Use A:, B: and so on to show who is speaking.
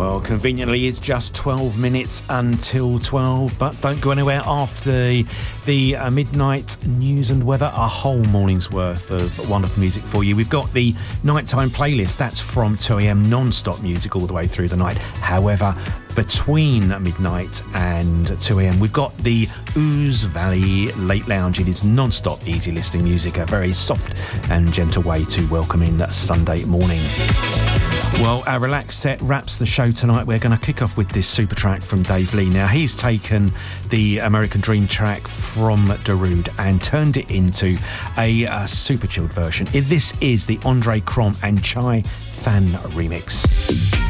A: Well, conveniently, it's just 12 minutes until 12, but don't go anywhere after the midnight news and weather. A whole morning's worth of wonderful music for you. We've got the nighttime playlist. That's from 2 a.m. non-stop music all the way through the night. However, between midnight and 2 a.m. we've got the Ouse Valley Late Lounge. It is non-stop easy listening music, a very soft and gentle way to welcome in that Sunday morning. Well, our relaxed set wraps the show tonight. We're going to kick off with this super track from Dave Lee. Now, he's taken the American Dream track from Darude and turned it into a super chilled version. This is the Andre Crom and Chai Fan remix.